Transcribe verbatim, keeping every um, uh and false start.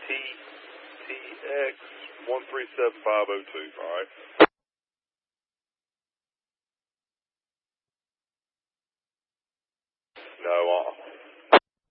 T T X one three seven five oh two, alright? No, uh